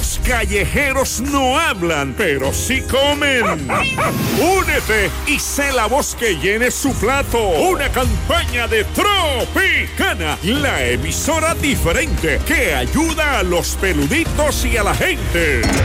Los callejeros no hablan, pero sí comen. Únete y sé la voz que llene su plato. Una campaña de Tropicana, la emisora diferente que ayuda a los peluditos y a la gente.